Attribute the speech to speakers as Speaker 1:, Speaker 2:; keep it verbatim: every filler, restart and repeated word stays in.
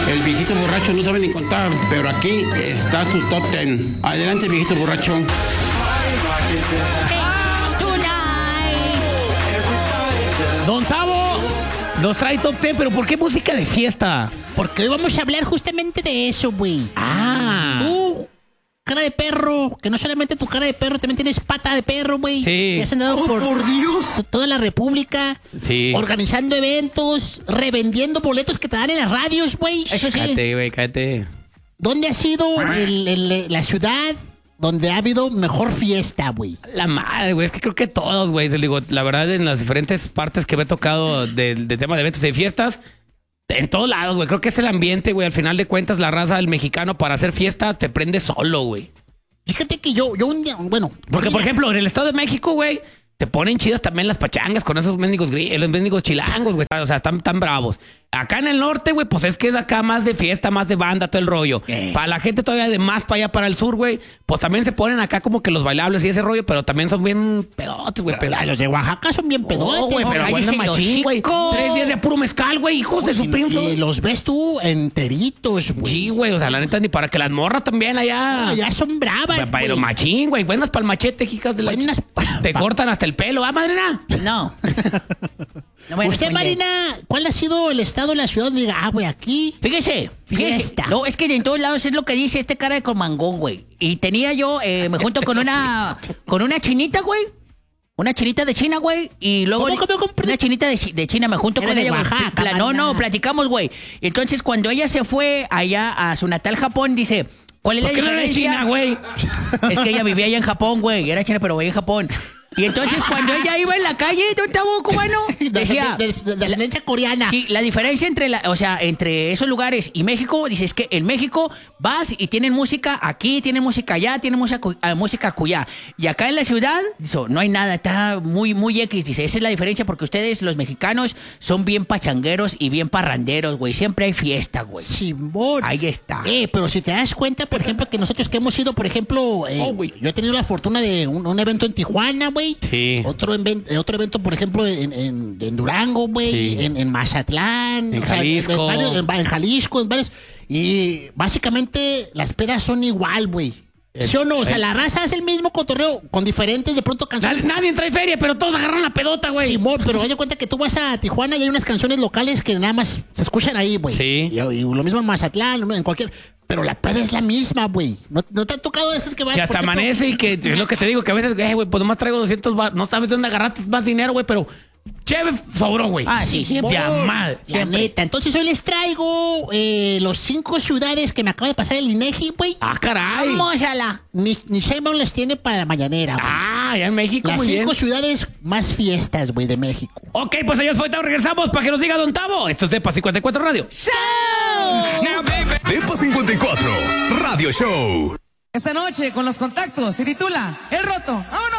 Speaker 1: El viejito borracho no sabe ni contar, pero aquí está su top ten. Adelante, viejito borracho.
Speaker 2: Don Tavo nos trae top ten, pero ¿por qué música de fiesta?
Speaker 3: Porque hoy vamos a hablar justamente de eso, güey.
Speaker 2: Ah.
Speaker 3: Tú, cara de perro, que no solamente tu cara de perro, también tienes pata de perro, güey.
Speaker 2: Sí.
Speaker 3: Y has andado por,
Speaker 1: por Dios.
Speaker 3: toda la república.
Speaker 2: Sí.
Speaker 3: Organizando eventos, revendiendo boletos que te dan en las radios, güey. Eso sí.
Speaker 2: Cállate, güey, cállate.
Speaker 3: ¿Dónde ha sido el, el, la ciudad donde ha habido mejor fiesta, güey?
Speaker 2: La madre, güey, es que creo que todos, güey. Te digo, la verdad, en las diferentes partes que me he tocado del de tema de eventos y fiestas, en todos lados, güey. Creo que es el ambiente, güey. Al final de cuentas, la raza del mexicano para hacer fiestas te prende solo, güey.
Speaker 3: Fíjate que yo, yo un día, bueno...
Speaker 2: Porque, por
Speaker 3: mira,
Speaker 2: ejemplo, en el Estado de México, güey, te ponen chidas también las pachangas con esos mendigos gris, los mendigos chilangos, güey. O sea, están tan bravos. Acá en el norte, güey, pues es que es acá más de fiesta, más de banda, todo el rollo.
Speaker 3: Eh.
Speaker 2: Para la gente todavía de más para allá, para el sur, güey, pues también se ponen acá como que los bailables y ese rollo, pero también son bien pedotes, güey.
Speaker 3: pero, los de Oaxaca son bien pedotes,
Speaker 2: No, güey, pero
Speaker 3: cállese
Speaker 2: buena
Speaker 3: el
Speaker 2: machín, güey.
Speaker 3: hocico.
Speaker 2: Tres días de puro mezcal, güey, hijos de su
Speaker 3: Y,
Speaker 2: pinche.
Speaker 3: y los ves tú enteritos, güey.
Speaker 2: Sí, güey, o sea, la neta, ni para que las morras también allá.
Speaker 3: No, ya son bravas,
Speaker 2: Pero
Speaker 3: güey.
Speaker 2: machín, güey. Buenas pa'l machete, hijas de la...
Speaker 3: Buenas pa-
Speaker 2: Te cortan hasta el pelo, ¿ah, madrina?
Speaker 4: No. No voy a
Speaker 3: Usted,
Speaker 4: responder.
Speaker 3: Marina, ¿cuál ha sido el estado de la ciudad donde diga, ah, güey, aquí?
Speaker 4: Fíjese, fíjese.
Speaker 3: Fiesta.
Speaker 4: No, es que en todos lados es lo que dice este cara de comangón, güey. Y tenía yo, eh, me junto con una, con una chinita, güey. Una chinita de China, güey. Y luego...
Speaker 3: ¿Cómo, cómo, cómo?
Speaker 4: Una chinita de, chi- de China, me junto
Speaker 3: Era
Speaker 4: con
Speaker 3: de
Speaker 4: ella, güey.
Speaker 3: Oaxaca,
Speaker 4: Pla- No,
Speaker 3: Marina.
Speaker 4: no, platicamos, güey. Entonces, cuando ella se fue allá a su natal Japón, dice... ¿Cuál es
Speaker 2: ¿Por
Speaker 4: la
Speaker 2: qué no era de
Speaker 4: diferencia?
Speaker 2: China, güey?
Speaker 4: Es que ella vivía allá en Japón, güey. Era china, pero vivía en Japón. Y entonces, cuando ella iba en la calle, don Tavo cubano, decía...
Speaker 3: De, de, de ascendencia coreana.
Speaker 4: Sí, la diferencia entre la, o sea, entre esos lugares y México, dices que en México vas y tienen música aquí, tienen música allá, tienen música, cu- ah, música acullá. Y acá en la ciudad, dice, no hay nada, está muy, muy X. Dice, esa es la diferencia porque ustedes, los mexicanos, son bien pachangueros y bien parranderos, güey. Siempre hay fiesta, güey.
Speaker 3: Simón.
Speaker 4: Ahí está.
Speaker 3: Eh, pero si te das cuenta, por ejemplo, que nosotros que hemos ido, por ejemplo, eh,
Speaker 2: Oh, güey.
Speaker 3: yo he tenido la fortuna de un, un evento en Tijuana, güey.
Speaker 2: Sí.
Speaker 3: Otro, inven- eh, otro evento, por ejemplo, en, en, en Durango, güey.
Speaker 2: Sí.
Speaker 3: En, en Mazatlán.
Speaker 2: En
Speaker 3: o sea,
Speaker 2: Jalisco.
Speaker 3: En, varios- en- en Jalisco, en varios. Y básicamente las pedas son igual, güey. ¿Sí o no? O sea,
Speaker 2: el-
Speaker 3: la raza es el mismo cotorreo con diferentes, de pronto, canciones.
Speaker 2: Nadie, nadie trae feria, pero todos agarran la pedota, güey.
Speaker 3: Simón, pero haz de cuenta que tú vas a Tijuana y hay unas canciones locales que nada más se escuchan ahí, güey.
Speaker 2: Sí.
Speaker 3: Y, y lo mismo en Mazatlán, en cualquier... Pero la peda es la misma, güey. ¿No, no te ha tocado esas que vas...
Speaker 2: Que hasta
Speaker 3: por ejemplo,
Speaker 2: amanece y que es lo que te digo, que a veces, eh, güey, pues nomás traigo doscientos bar, no sabes de dónde agarraste más dinero, güey, pero chévere sobró, güey.
Speaker 4: Ah, sí,
Speaker 3: Simón,
Speaker 2: De a madre.
Speaker 3: La
Speaker 4: siempre.
Speaker 3: neta. Entonces hoy les traigo eh, los cinco ciudades que me acaba de pasar el INEGI, güey.
Speaker 2: Ah, caray.
Speaker 4: Vamos a la...
Speaker 3: Ni, ni Sheinbaum les tiene para la mañanera, güey.
Speaker 2: Ah, ya en México,
Speaker 3: Las
Speaker 2: muy bien.
Speaker 3: cinco ciudades más fiestas, güey, de México.
Speaker 2: Ok, pues ellos fue, regresamos para que nos diga Don Tavo. Esto es Depa cincuenta y cuatro Radio.
Speaker 5: Depa cincuenta y cuatro Radio Show.
Speaker 6: Esta noche con los contactos se titula El Roto. ¡Vámonos!